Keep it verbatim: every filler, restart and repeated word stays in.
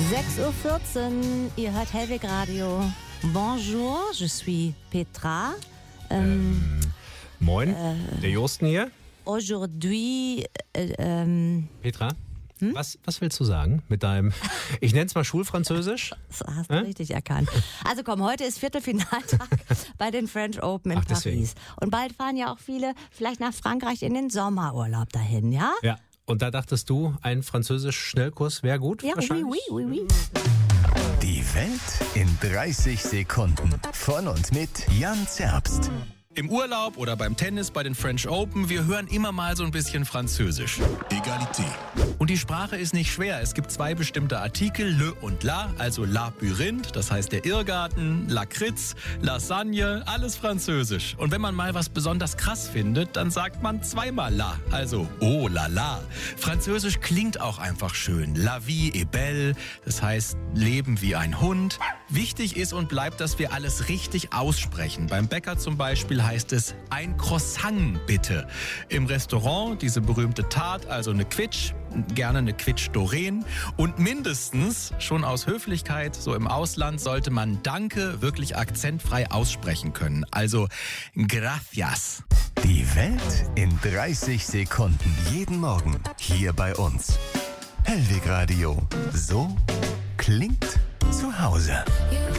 sechs Uhr vierzehn, ihr hört Hellweg Radio. Bonjour, je suis Petra. Ähm, ähm, moin, äh, der Josten hier. Aujourd'hui, äh, ähm, Petra, hm? was, was willst du sagen mit deinem, ich nenne es mal Schulfranzösisch? Das hast du äh? richtig erkannt. Also komm, heute ist Viertelfinaltag bei den French Open in Ach, Paris. deswegen. Und bald fahren ja auch viele vielleicht nach Frankreich in den Sommerurlaub dahin, ja? Ja. Und da dachtest du, ein Französisch-Schnellkurs wäre gut? Ja, oui, oui, oui, oui. Die Welt in dreißig Sekunden. Von und mit Jan Zerbst. Im Urlaub oder beim Tennis bei den French Open, wir hören immer mal so ein bisschen Französisch. Egalité. Und die Sprache ist nicht schwer. Es gibt zwei bestimmte Artikel, le und la, also Labyrinth, das heißt der Irrgarten, Lakritz, Lasagne, alles Französisch. Und wenn man mal was besonders krass findet, dann sagt man zweimal la, also oh la la. Französisch klingt auch einfach schön. La vie est belle, das heißt Leben wie ein Hund. Wichtig ist und bleibt, dass wir alles richtig aussprechen. Beim Bäcker zum Beispiel heißt es ein Croissant bitte. Im Restaurant diese berühmte Tarte, also eine Quitsch, gerne eine Quitsch Doreen. Und mindestens, schon aus Höflichkeit, so im Ausland, sollte man Danke wirklich akzentfrei aussprechen können. Also gracias. Die Welt in dreißig Sekunden. Jeden Morgen hier bei uns. Hellweg Radio. So klingt zu Hause.